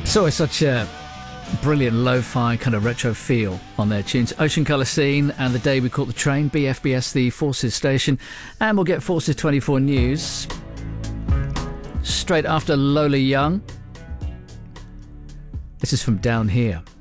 It's such a brilliant lo-fi kind of retro feel on their tunes. Ocean Colour Scene and The Day We Caught the Train, BFBS, the Forces station. And we'll get Forces 24 news straight after Lola Young. This is from Down Here.